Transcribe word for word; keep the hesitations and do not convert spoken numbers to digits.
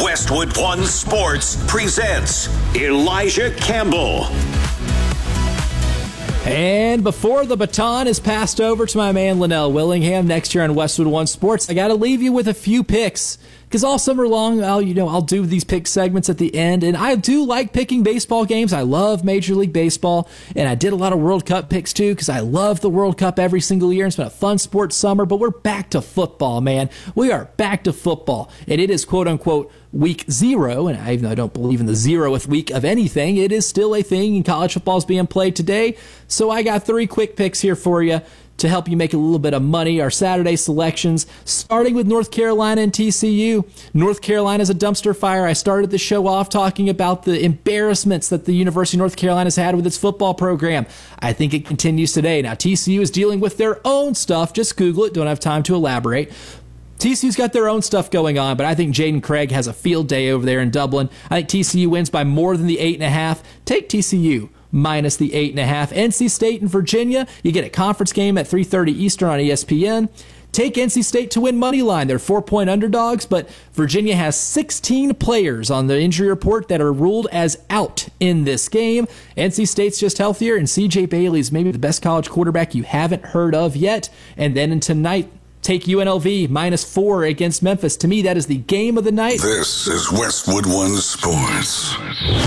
Westwood One Sports presents Elijah Campbell. And before the baton is passed over to my man Linnell Willingham next year on Westwood One Sports, I got to leave you with a few picks. Because all summer long, I'll, you know, I'll do these pick segments at the end, and I do like picking baseball games. I love Major League Baseball, and I did a lot of World Cup picks too, because I love the World Cup every single year. It's been a fun sports summer, but we're back to football, man. We are back to football, and it is quote-unquote week zero, and I, even though I don't believe in the zeroth week of anything, it is still a thing, and college football is being played today. So I got three quick picks here for you to help you make a little bit of money. Our Saturday selections, starting with North Carolina and T C U. North Carolina is a dumpster fire. I started the show off talking about the embarrassments that the University of North Carolina has had with its football program. I think it continues today. Now, T C U is dealing with their own stuff. Just Google it. Don't have time to elaborate. T C U's got their own stuff going on, but I think Jaden Craig has a field day over there in Dublin. I think T C U wins by more than the eight and a half. Take T C U minus the eight and a half. N C State and Virginia, you get a conference game at three thirty Eastern on E S P N. Take N C State to win money line. They're four-point underdogs, but Virginia has sixteen players on the injury report that are ruled as out in this game. N C State's just healthier, and C J Bailey's maybe the best college quarterback you haven't heard of yet. And then in tonight, take U N L V minus four against Memphis. To me, that is the game of the night. This is Westwood One Sports.